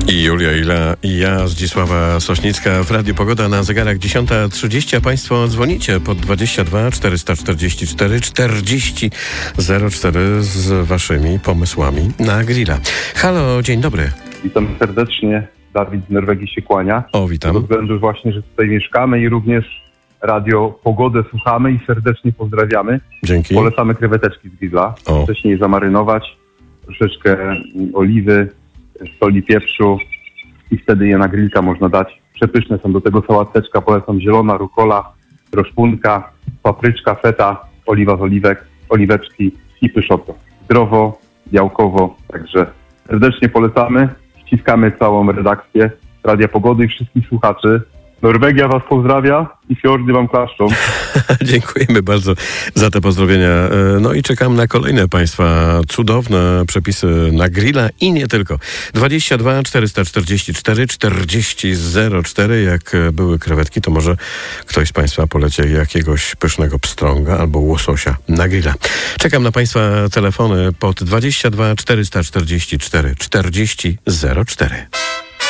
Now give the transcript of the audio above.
I Julia Ila i ja, Zdzisława Sośnicka w Radiu Pogoda na zegarach 10:30, a Państwo dzwonicie pod 22 444 40 04 z Waszymi pomysłami na grilla. Halo, dzień dobry. Witam serdecznie. Dawid z Norwegii się kłania. O, witam. Ze względu właśnie, że tutaj mieszkamy i również Radio Pogodę słuchamy i serdecznie pozdrawiamy. Dzięki. Polecamy kreweteczki z grilla. Wcześniej zamarynować, troszeczkę oliwy, soli, pieprzu i wtedy je na grillka można dać. Przepyszne są do tego sałateczka, polecam zielona, rukola, roszpunka, papryczka, feta, oliwa z oliwek, oliweczki i pyszotto. Zdrowo, białkowo, także serdecznie polecamy. Ściskamy całą redakcję Radia Pogody i wszystkich słuchaczy. Norwegia was pozdrawia i fiordy wam klaszczą. Dziękujemy bardzo za te pozdrowienia. No i czekam na kolejne Państwa cudowne przepisy na grilla i nie tylko. 22 444 40 04. Jak były krewetki, to może ktoś z Państwa poleci jakiegoś pysznego pstrąga albo łososia na grilla. Czekam na Państwa telefony pod 22 444 40 04.